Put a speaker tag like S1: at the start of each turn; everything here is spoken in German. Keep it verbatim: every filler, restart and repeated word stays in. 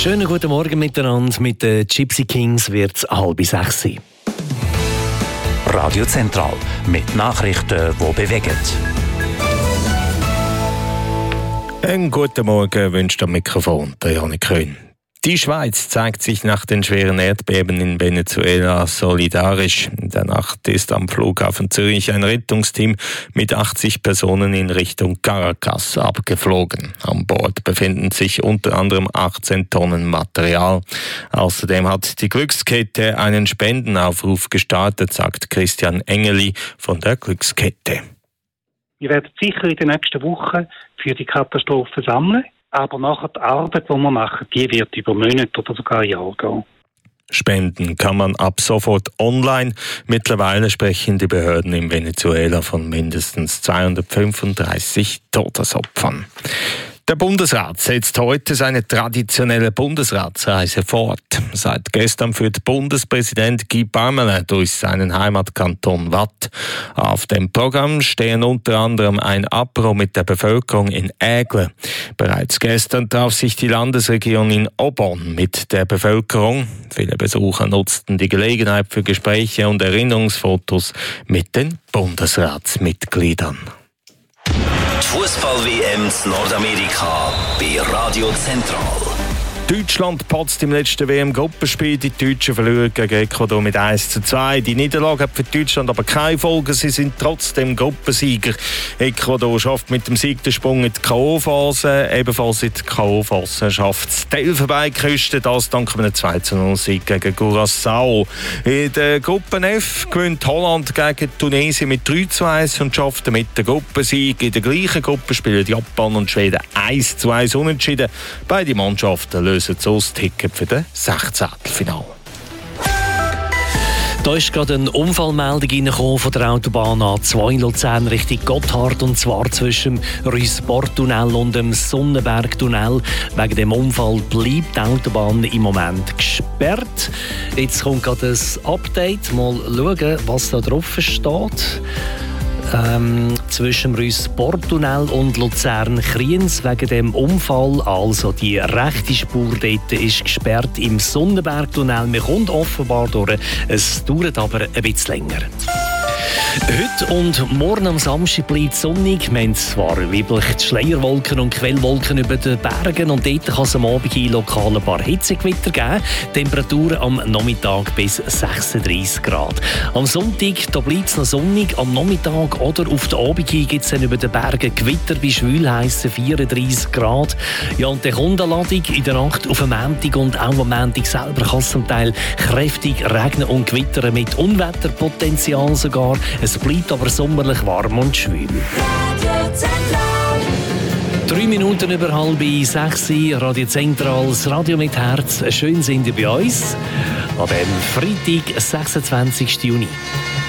S1: Schönen guten Morgen miteinander. Mit den Gypsy Kings wird es halb sechs sein.
S2: Radio Zentral mit Nachrichten, die bewegen.
S3: Einen guten Morgen wünscht am Mikrofon der Janik Köhn. Die Schweiz zeigt sich nach den schweren Erdbeben in Venezuela solidarisch. In der Nacht ist am Flughafen Zürich ein Rettungsteam mit achtzig Personen in Richtung Caracas abgeflogen. An Bord befinden sich unter anderem achtzehn Tonnen Material. Außerdem hat die Glückskette einen Spendenaufruf gestartet, sagt Christian Engeli von der Glückskette.
S4: Wir werden sicher in den nächsten Wochen für die Katastrophe sammeln. Aber nachher die Arbeit, die wir machen, die wird über Monate oder sogar Jahre gehen.
S3: Spenden kann man ab sofort online. Mittlerweile sprechen die Behörden in Venezuela von mindestens zweihundertfünfunddreißig Todesopfern. Der Bundesrat setzt heute seine traditionelle Bundesratsreise fort. Seit gestern führt Bundespräsident Guy Parmelin durch seinen Heimatkanton Waadt. Auf dem Programm stehen unter anderem ein Apero mit der Bevölkerung in Aigle. Bereits gestern traf sich die Landesregierung in Obon mit der Bevölkerung. Viele Besucher nutzten die Gelegenheit für Gespräche und Erinnerungsfotos mit den Bundesratsmitgliedern.
S2: Fußball-W M in Nordamerika bei Radio Zentral.
S3: Deutschland patzt im letzten W M-Gruppenspiel. Die Deutschen verlieren gegen Ecuador mit eins zu zwei. Die Niederlage hat für Deutschland aber keine Folgen. Sie sind trotzdem Gruppensieger. Ecuador schafft mit dem Sieg den Sprung in die K O-Phase. Ebenfalls in die K O-Phase schafft es die Elfenbeinküste. Das dank einem zwei zu null Sieg gegen Curaçao. In der Gruppe F gewinnt Holland gegen Tunesien mit drei zu eins und schafft damit den Gruppensieg. In der gleichen Gruppe spielen Japan und Schweden eins zu eins unentschieden. Beide Mannschaften lösen so das Ticket für das Sechzehntelfinale.
S1: Da ist gerade eine Unfallmeldung reingekommen von der Autobahn A zwei in Luzern Richtung Gotthard, und zwar zwischen dem Rüssbortunnel und dem Sonnenbergtunnel. Wegen dem Unfall bleibt die Autobahn im Moment gesperrt. Jetzt kommt gerade ein Update. Mal schauen, was da drauf steht. Ähm, zwischen dem Rüssbortunnel und Luzern-Kriens wegen dem Unfall. Also die rechte Spur dort ist gesperrt im Sonnenbergtunnel. Man kommt offenbar durch. Es dauert aber ein bisschen länger. Heute und morgen am Samstag bleibt es sonnig. Wir haben zwar weiblich Schleierwolken und Quellwolken über den Bergen, und dort kann es am Abend hin lokal ein paar Hitzegewitter geben. Temperaturen am Nachmittag bis sechsunddreißig Grad. Am Sonntag da bleibt es noch sonnig. Am Nachmittag oder auf den Abend hin gibt es dann über den Bergen Gewitter bei schwülheissen vierunddreißig Grad. Ja, und die Kundenladung in der Nacht auf am Montag und auch am Montag selber kann es zum Teil kräftig regnen und gewittern mit Unwetterpotenzial sogar. Es bleibt aber sommerlich warm und schwül. Drei Minuten über halb sechs, Radio Zentral, das Radio mit Herz. Schön sind ihr bei uns. An dem Freitag, sechsundzwanzigsten Juni.